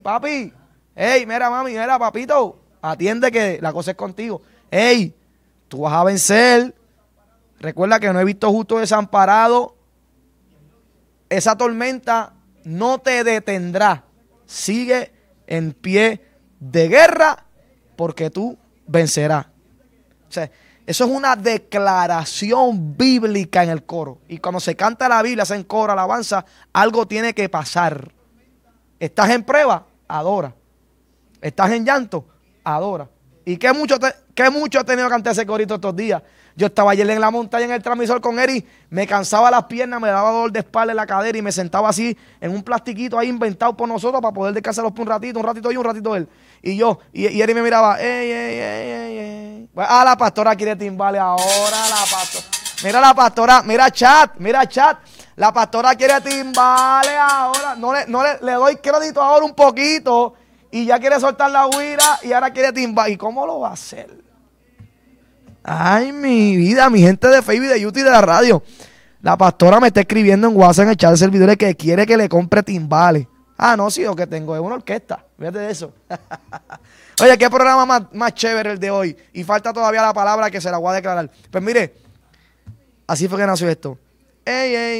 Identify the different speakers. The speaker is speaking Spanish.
Speaker 1: Papi, hey, mira mami, mira papito, atiende que la cosa es contigo. Hey, tú vas a vencer. Recuerda que no he visto justo desamparado. Esa tormenta no te detendrá. Sigue en pie de guerra porque tú vencerás. O sea, eso es una declaración bíblica en el coro. Y cuando se canta la Biblia, se en coro, alabanza, algo tiene que pasar. ¿Estás en prueba? Adora. ¿Estás en llanto? Adora. ¿Y qué mucho he tenido que cantar ese corito estos días? Yo estaba ayer en la montaña en el transmisor con Eri, me cansaba las piernas, me daba dolor de espalda en la cadera y me sentaba así en un plastiquito ahí inventado por nosotros para poder descansarlos por un ratito yo, un ratito él. Y Eri me miraba, ey. La pastora quiere timbales ahora, la pastora. Mira la pastora, mira chat. La pastora quiere timbales ahora. No le doy crédito ahora un poquito y ya quiere soltar la huira y ahora quiere timbales. ¿Y cómo lo va a hacer? Ay, mi vida, mi gente de Facebook, de YouTube y de la radio. La pastora me está escribiendo en WhatsApp en el chat de servidores que quiere que le compre timbales. Ah, no, sí, lo que tengo es una orquesta. Fíjate de eso. Oye, qué programa más chévere el de hoy. Y falta todavía la palabra que se la voy a declarar. Pues mire, así fue que nació esto. Ey.